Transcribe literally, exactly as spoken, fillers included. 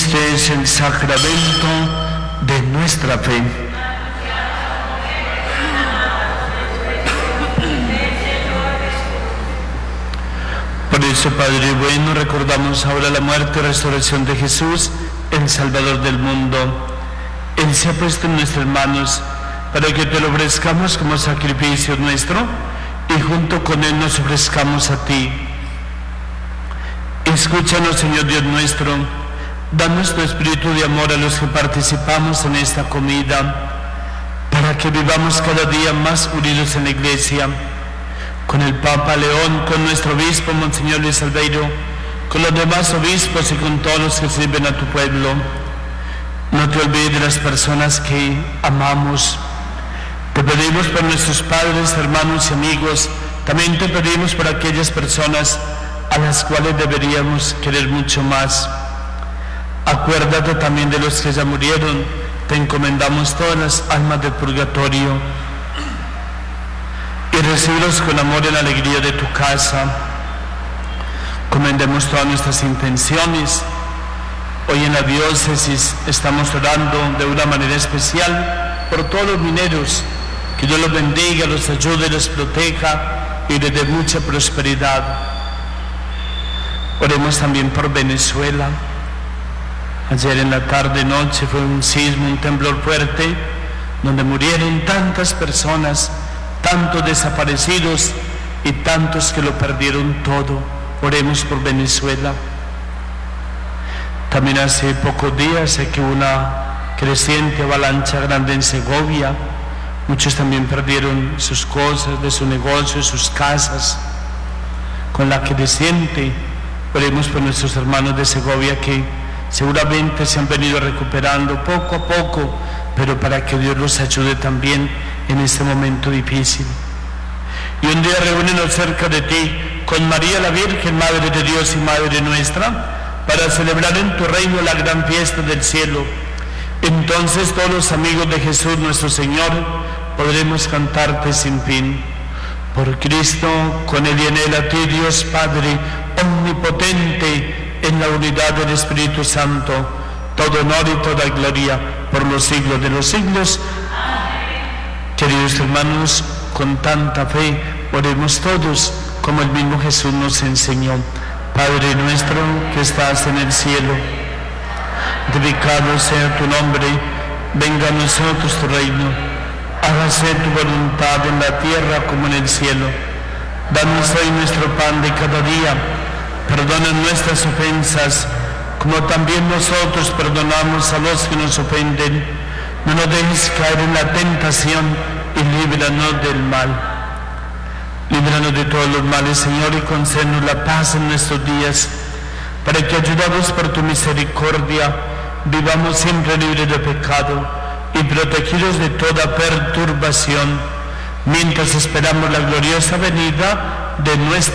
Este es el sacramento de nuestra fe. Por eso, Padre bueno, recordamos ahora la muerte y resurrección de Jesús, el Salvador del mundo. Él se ha puesto en nuestras manos para que te lo ofrezcamos como sacrificio nuestro y junto con Él nos ofrezcamos a ti. Escúchanos, Señor Dios nuestro, danos tu espíritu de amor a los que participamos en esta comida, para que vivamos cada día más unidos en la Iglesia, con el Papa León, con nuestro obispo Monseñor Luis Albeiro, con los demás obispos y con todos los que sirven a tu pueblo. No te olvides de las personas que amamos. Te pedimos por nuestros padres, hermanos y amigos. También te pedimos por aquellas personas a las cuales deberíamos querer mucho más. Acuérdate también de los que ya murieron. Te encomendamos todas las almas del purgatorio y recíbelos con amor y la alegría de tu casa. Comendemos todas nuestras intenciones. Hoy en la diócesis estamos orando de una manera especial por todos los mineros. Que Dios los bendiga, los ayude, los proteja y les dé mucha prosperidad. Oremos también por Venezuela. Ayer en la tarde noche fue un sismo, un temblor fuerte, donde murieron tantas personas, tantos desaparecidos y tantos que lo perdieron todo. Oremos por Venezuela. También hace pocos días sé que hubo una creciente avalancha grande en Segovia. Muchos también perdieron sus cosas, de su negocio, sus casas. Con la creciente, oremos por nuestros hermanos de Segovia que seguramente se han venido recuperando poco a poco, pero para que Dios los ayude también en este momento difícil. Y un día reúnenos cerca de ti con María la Virgen, Madre de Dios y Madre nuestra, para celebrar en tu reino la gran fiesta del cielo. Entonces todos los amigos de Jesús nuestro Señor podremos cantarte sin fin. Por Cristo, con Él y en Él, a ti Dios Padre omnipotente, en la unidad del Espíritu Santo, todo honor y toda gloria por los siglos de los siglos. Amén. Queridos hermanos, con tanta fe, oremos todos como el mismo Jesús nos enseñó. Padre nuestro que estás en el cielo, santificado sea tu nombre, venga a nosotros tu reino, hágase tu voluntad en la tierra como en el cielo. Danos hoy nuestro pan de cada día. Perdona nuestras ofensas, como también nosotros perdonamos a los que nos ofenden. No nos dejes caer en la tentación y líbranos del mal. Líbranos de todos los males, Señor, y concédenos la paz en nuestros días, para que, ayudados por tu misericordia, vivamos siempre libres de pecado y protegidos de toda perturbación, mientras esperamos la gloriosa venida de nuestro